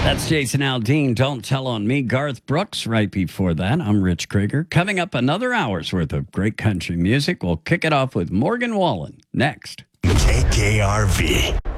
That's Jason Aldean. Don't Tell on Me. Garth Brooks right before that. I'm Rich Krieger. Coming up, another hour's worth of great country music. We'll kick it off with Morgan Wallen next. KKRV.